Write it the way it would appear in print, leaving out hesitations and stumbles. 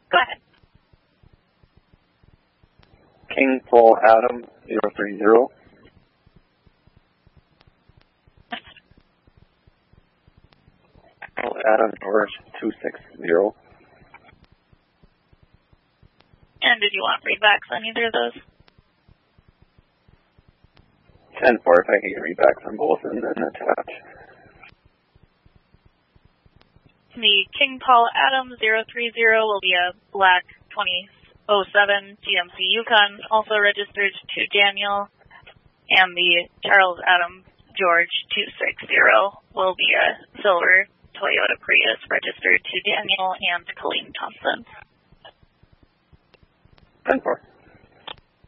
Go ahead. King Paul Adam 030. Paul Adam George 260. And did you want readbacks on either of those? 10-4 if I can get readbacks on both and then attach. The King Paul Adam 030 will be a black 2007 GMC Yukon, also registered to Daniel. And the Charles Adam George 260 will be a silver Toyota Prius, registered to Daniel and Colleen Thompson. 10-4.